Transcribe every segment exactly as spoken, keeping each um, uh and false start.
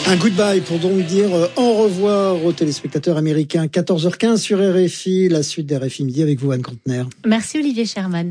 Un goodbye pour donc dire au revoir aux téléspectateurs américains. quatorze heures quinze sur R F I, la suite d'R F I Midi avec vous, Anne Contener. Merci Olivier Sherman.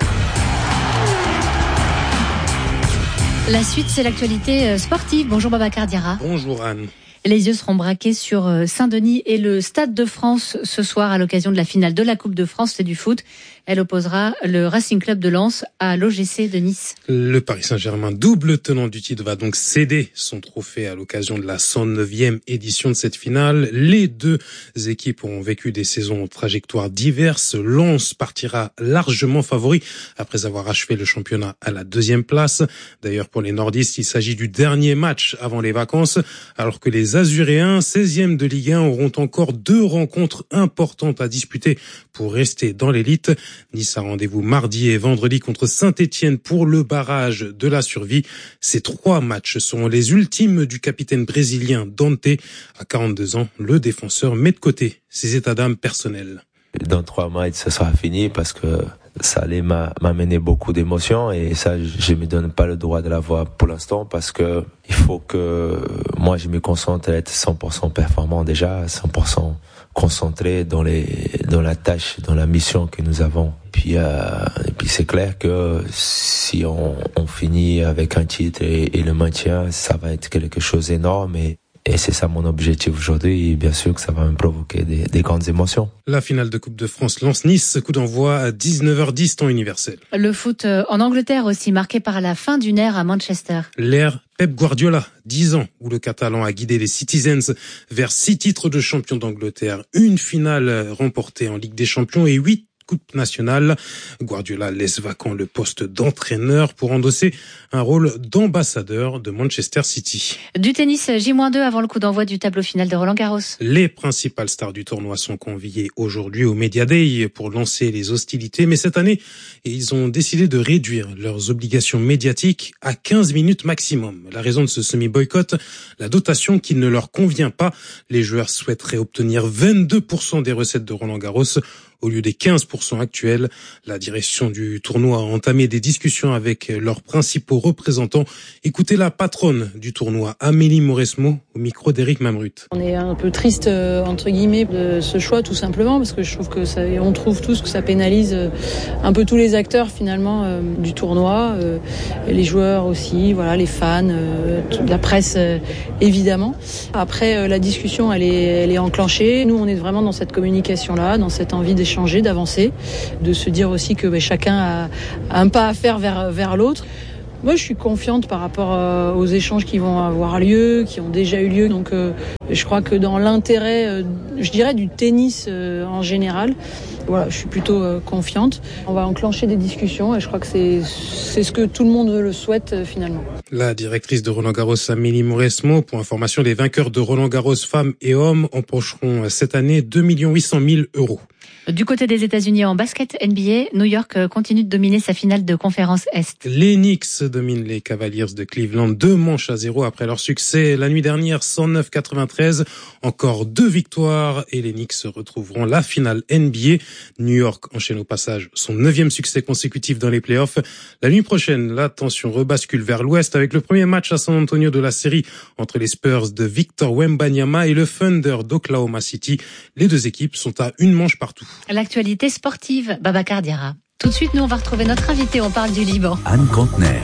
La suite, c'est l'actualité sportive. Bonjour Babacar Diarra. Bonjour Anne. Les yeux seront braqués sur Saint-Denis et le Stade de France ce soir à l'occasion de la finale de la Coupe de France, c'est du foot. Elle opposera le Racing Club de Lens à l'O G C de Nice. Le Paris Saint-Germain, double tenant du titre, va donc céder son trophée à l'occasion de la cent neuvième édition de cette finale. Les deux équipes ont vécu des saisons aux trajectoires diverses. Lens partira largement favori après avoir achevé le championnat à la deuxième place. D'ailleurs, pour les nordistes, il s'agit du dernier match avant les vacances, alors que les Azuréens, seizième de Ligue un, auront encore deux rencontres importantes à disputer pour rester dans l'élite. Nice a rendez-vous mardi et vendredi contre Saint-Étienne pour le barrage de la survie. Ces trois matchs seront les ultimes du capitaine brésilien Dante. À quarante-deux ans, le défenseur met de côté ses états d'âme personnels. Dans trois matchs, ça sera fini parce que ça allait m'amener beaucoup d'émotions et ça, je me donne pas le droit de l'avoir pour l'instant parce que il faut que moi, je me concentre à être cent pour cent performant déjà, cent pour cent concentré dans les, dans la tâche, dans la mission que nous avons. Puis, euh, et puis c'est clair que si on, on finit avec un titre et, et le maintien, ça va être quelque chose d'énorme et Et c'est ça mon objectif aujourd'hui, et bien sûr que ça va me provoquer des, des grandes émotions. La finale de Coupe de France Lens-Nice, coup d'envoi à dix-neuf heures dix temps universel. Le foot en Angleterre aussi, marqué par la fin d'une ère à Manchester. L'ère Pep Guardiola, dix ans, où le Catalan a guidé les Citizens vers six titres de champion d'Angleterre, une finale remportée en Ligue des Champions et huit Coupe nationale. Guardiola laisse vacant le poste d'entraîneur pour endosser un rôle d'ambassadeur de Manchester City. Du tennis, J deux avant le coup d'envoi du tableau final de Roland-Garros. Les principales stars du tournoi sont conviées aujourd'hui au Media Day pour lancer les hostilités, mais cette année, ils ont décidé de réduire leurs obligations médiatiques à quinze minutes maximum. La raison de ce semi-boycott, la dotation qui ne leur convient pas. Les joueurs souhaiteraient obtenir vingt-deux pour cent des recettes de Roland-Garros au lieu des quinze pour cent actuels. La direction du tournoi a entamé des discussions avec leurs principaux représentants. Écoutez la patronne du tournoi, Amélie Mauresmo, au micro d'Éric Mamrut. On est un peu triste, entre guillemets, de ce choix, tout simplement, parce que je trouve que ça, on trouve tous que ça pénalise un peu tous les acteurs, finalement, euh, du tournoi, euh, les joueurs aussi, voilà, les fans, euh, la presse, euh, évidemment. Après, euh, la discussion, elle est, elle est enclenchée. Nous, on est vraiment dans cette communication-là, dans cette envie d'échanger. Changer, d'avancer, de se dire aussi que ben, chacun a, a un pas à faire vers, vers l'autre. Moi, je suis confiante par rapport euh, aux échanges qui vont avoir lieu, qui ont déjà eu lieu. Donc, euh, je crois que dans l'intérêt, euh, je dirais, du tennis euh, en général, voilà, je suis plutôt euh, confiante. On va enclencher des discussions et je crois que c'est, c'est ce que tout le monde le souhaite euh, finalement. La directrice de Roland-Garros, Amélie Mauresmo, pour information, les vainqueurs de Roland-Garros femmes et hommes empocheront cette année deux millions huit cent mille euros. Du côté des États-Unis en basket N B A, New York continue de dominer sa finale de conférence Est. Les Knicks dominent les Cavaliers de Cleveland, deux manches à zéro après leur succès la nuit dernière, cent neuf à quatre-vingt-treize. Encore deux victoires et les Knicks retrouveront la finale N B A. New York enchaîne au passage son neuvième succès consécutif dans les playoffs. La nuit prochaine, la tension rebascule vers l'ouest avec le premier match à San Antonio de la série entre les Spurs de Victor Wembanyama et le Thunder d'Oklahoma City. Les deux équipes sont à une manche partout. L'actualité sportive, Babacar Diarra. Tout de suite, nous, on va retrouver notre invité. On parle du Liban. Anne Contener.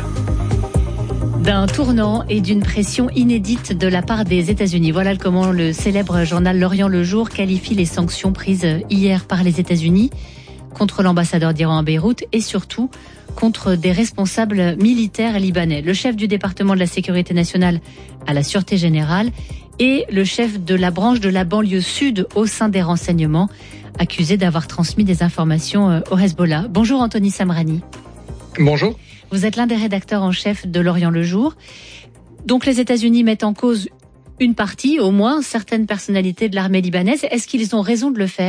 D'un tournant et d'une pression inédite de la part des États-Unis. Voilà comment le célèbre journal L'Orient le Jour qualifie les sanctions prises hier par les États-Unis contre l'ambassadeur d'Iran à Beyrouth et surtout contre des responsables militaires libanais. Le chef du département de la sécurité nationale à la Sûreté générale et le chef de la branche de la banlieue sud au sein des renseignements, accusé d'avoir transmis des informations au Hezbollah. Bonjour Anthony Samrani. Bonjour. Vous êtes l'un des rédacteurs en chef de L'Orient le Jour. Donc les États-Unis mettent en cause une partie, au moins, certaines personnalités de l'armée libanaise. Est-ce qu'ils ont raison de le faire ?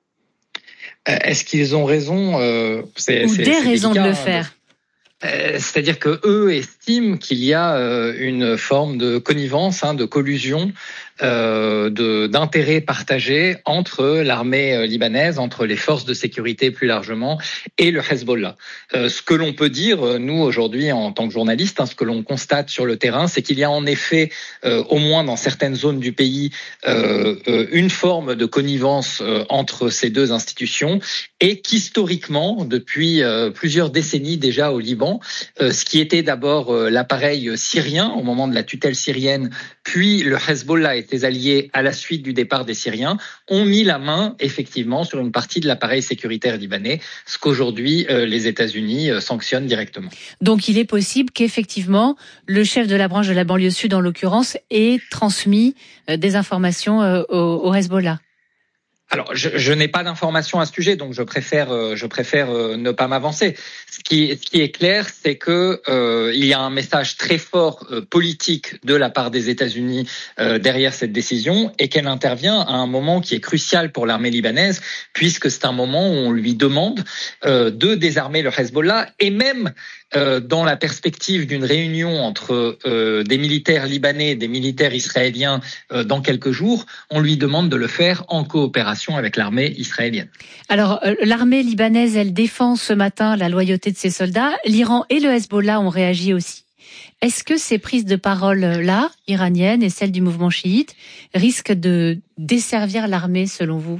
Est-ce qu'ils ont raison euh, c'est, Ou c'est, des c'est raisons délicat, de le faire euh, C'est-à-dire que eux estiment estime qu'il y a euh, une forme de connivence, hein, de collusion, euh, de, d'intérêts partagés entre l'armée libanaise, entre les forces de sécurité plus largement, et le Hezbollah. Euh, ce que l'on peut dire, nous, aujourd'hui, en tant que journalistes, hein, ce que l'on constate sur le terrain, c'est qu'il y a en effet, euh, au moins dans certaines zones du pays, euh, euh, une forme de connivence euh, entre ces deux institutions, et qu'historiquement, depuis euh, plusieurs décennies déjà au Liban, euh, ce qui était d'abord euh, l'appareil syrien au moment de la tutelle syrienne, puis le Hezbollah et ses alliés à la suite du départ des Syriens, ont mis la main effectivement sur une partie de l'appareil sécuritaire libanais, ce qu'aujourd'hui euh, les États-Unis euh, sanctionnent directement. Donc il est possible qu'effectivement le chef de la branche de la banlieue sud en l'occurrence ait transmis euh, des informations euh, au, au Hezbollah. Alors, je, je n'ai pas d'informations à ce sujet, donc je préfère, euh, je préfère euh, ne pas m'avancer. Ce qui, ce qui est clair, c'est que euh, il y a un message très fort euh, politique de la part des États-Unis euh, derrière cette décision, et qu'elle intervient à un moment qui est crucial pour l'armée libanaise, puisque c'est un moment où on lui demande euh, de désarmer le Hezbollah, et même euh, dans la perspective d'une réunion entre euh, des militaires libanais et des militaires israéliens euh, dans quelques jours, on lui demande de le faire en coopération avec l'armée israélienne. Alors, euh, l'armée libanaise, elle défend ce matin la loyauté de ses soldats. L'Iran et le Hezbollah ont réagi aussi. Est-ce que ces prises de parole-là, iraniennes et celles du mouvement chiite, risquent de desservir l'armée, selon vous,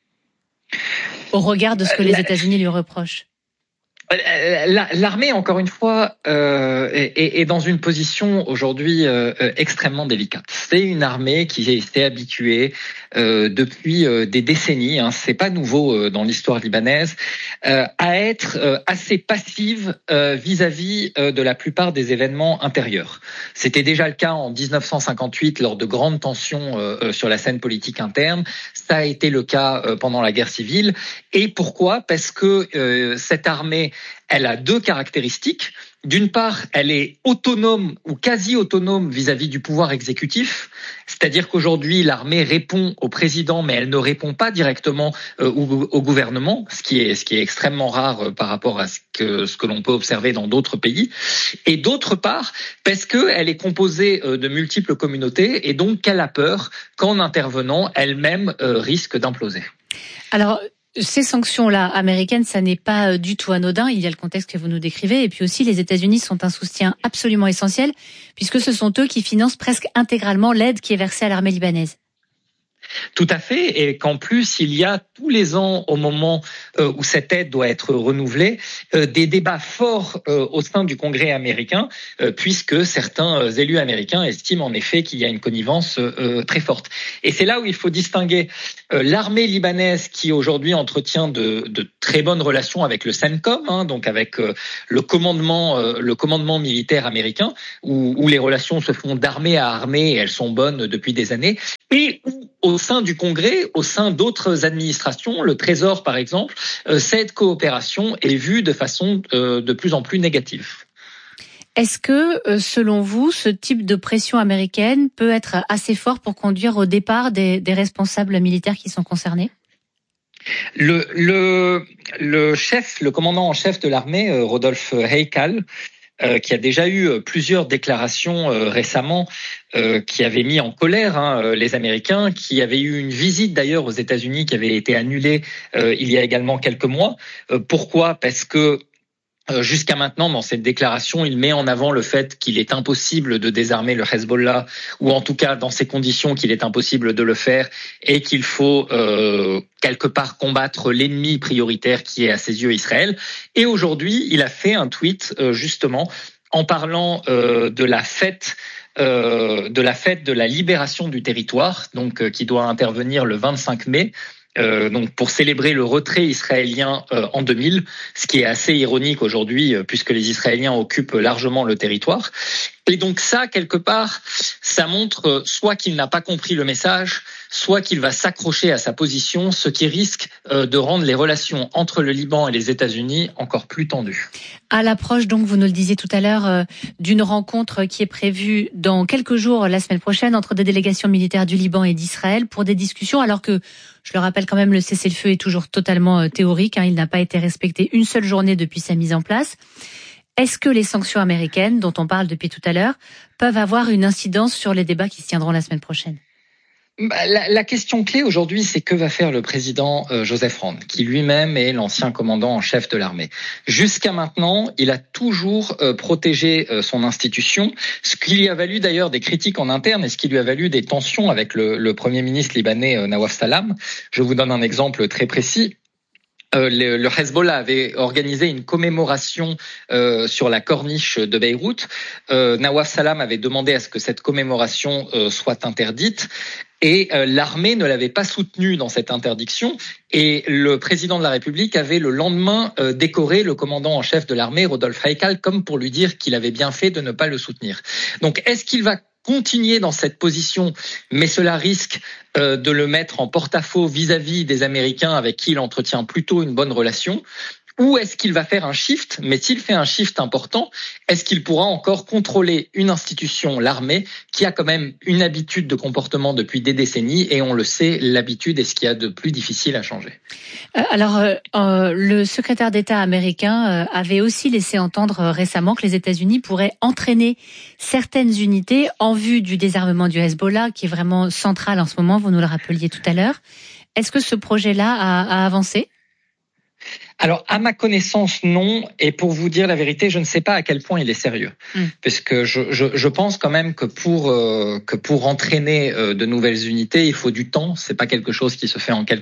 au regard de ce que les États-Unis lui reprochent ? L'armée, encore une fois, euh, est, est dans une position aujourd'hui euh, extrêmement délicate. C'est une armée qui s'est habituée euh, depuis euh, des décennies, hein, c'est pas nouveau euh, dans l'histoire libanaise, euh, à être euh, assez passive euh, vis-à-vis euh, de la plupart des événements intérieurs. C'était déjà le cas en dix-neuf cent cinquante-huit lors de grandes tensions euh, sur la scène politique interne. Ça a été le cas euh, pendant la guerre civile. Et pourquoi ? Parce que euh, cette armée, elle a deux caractéristiques. D'une part, elle est autonome ou quasi autonome vis-à-vis du pouvoir exécutif, c'est-à-dire qu'aujourd'hui l'armée répond au président, mais elle ne répond pas directement euh, au, au gouvernement, ce qui est ce qui est extrêmement rare euh, par rapport à ce que ce que l'on peut observer dans d'autres pays. Et d'autre part, parce que elle est composée euh, de multiples communautés et donc qu'elle a peur qu'en intervenant, elle-même euh, risque d'imploser. Alors, ces sanctions-là américaines, ça n'est pas du tout anodin. Il y a le contexte que vous nous décrivez. Et puis aussi, les États-Unis sont un soutien absolument essentiel, puisque ce sont eux qui financent presque intégralement l'aide qui est versée à l'armée libanaise. Tout à fait, et qu'en plus, il y a tous les ans, au moment euh, où cette aide doit être renouvelée, euh, des débats forts euh, au sein du Congrès américain, euh, puisque certains euh, élus américains estiment en effet qu'il y a une connivence euh, très forte. Et c'est là où il faut distinguer euh, l'armée libanaise qui aujourd'hui entretient de, de très bonnes relations avec le CENTCOM, hein, donc avec euh, le commandement, euh, le commandement militaire américain, où, où les relations se font d'armée à armée et elles sont bonnes depuis des années, et où au sein du Congrès, au sein d'autres administrations, le Trésor par exemple, euh, cette coopération est vue de façon euh, de plus en plus négative. Est-ce que, euh, selon vous, ce type de pression américaine peut être assez fort pour conduire au départ des, des responsables militaires qui sont concernés ? Le, le, le chef, le commandant en chef de l'armée, euh, Rodolphe Heikal, Euh, qui a déjà eu plusieurs déclarations euh, récemment euh, qui avaient mis en colère hein, les Américains, qui avaient eu une visite d'ailleurs aux États-Unis qui avait été annulée euh, il y a également quelques mois. Euh, pourquoi ? Parce que jusqu'à maintenant, dans cette déclaration, il met en avant le fait qu'il est impossible de désarmer le Hezbollah, ou en tout cas dans ces conditions qu'il est impossible de le faire, et qu'il faut euh, quelque part combattre l'ennemi prioritaire qui est à ses yeux Israël. Et aujourd'hui, il a fait un tweet euh, justement en parlant euh, de la fête euh, de la fête de la libération du territoire, donc euh, qui doit intervenir le vingt-cinq mai. Euh, donc pour célébrer le retrait israélien euh, en deux mille, ce qui est assez ironique aujourd'hui euh, puisque les Israéliens occupent largement le territoire. Et donc ça, quelque part, ça montre euh, soit qu'il n'a pas compris le message, soit qu'il va s'accrocher à sa position, ce qui risque euh, de rendre les relations entre le Liban et les États-Unis encore plus tendues. À l'approche, donc, vous nous le disiez tout à l'heure, euh, d'une rencontre qui est prévue dans quelques jours, la semaine prochaine, entre des délégations militaires du Liban et d'Israël pour des discussions, alors que, je le rappelle quand même, le cessez-le-feu est toujours totalement euh, théorique, hein, il n'a pas été respecté une seule journée depuis sa mise en place. Est-ce que les sanctions américaines, dont on parle depuis tout à l'heure, peuvent avoir une incidence sur les débats qui se tiendront la semaine prochaine ? La, la question clé aujourd'hui, c'est que va faire le président euh, Joseph Rand, qui lui-même est l'ancien commandant en chef de l'armée. Jusqu'à maintenant, il a toujours euh, protégé euh, son institution, ce qui lui a valu d'ailleurs des critiques en interne et ce qui lui a valu des tensions avec le, le premier ministre libanais euh, Nawaf Salam. Je vous donne un exemple très précis. Euh, le, le Hezbollah avait organisé une commémoration euh, sur la corniche de Beyrouth. Euh, Nawaf Salam avait demandé à ce que cette commémoration euh, soit interdite. Et euh, l'armée ne l'avait pas soutenu dans cette interdiction. Et le président de la République avait le lendemain euh, décoré le commandant en chef de l'armée, Rodolphe Haïkal, comme pour lui dire qu'il avait bien fait de ne pas le soutenir. Donc, est-ce qu'il va continuer dans cette position, mais cela risque euh, de le mettre en porte-à-faux vis-à-vis des Américains avec qui il entretient plutôt une bonne relation ? Ou est-ce qu'il va faire un shift ? Mais s'il fait un shift important, est-ce qu'il pourra encore contrôler une institution, l'armée, qui a quand même une habitude de comportement depuis des décennies, et on le sait, l'habitude est ce qu'il y a de plus difficile à changer. Alors, euh, euh, le secrétaire d'État américain euh, avait aussi laissé entendre euh, récemment que les États-Unis pourraient entraîner certaines unités en vue du désarmement du Hezbollah, qui est vraiment central en ce moment, vous nous le rappeliez tout à l'heure. Est-ce que ce projet-là a, a avancé ? Alors, à ma connaissance, non. Et pour vous dire la vérité, je ne sais pas à quel point il est sérieux, mmh. parce que je, je, je pense quand même que pour euh, que pour entraîner euh, de nouvelles unités, il faut du temps. C'est pas quelque chose qui se fait en quelques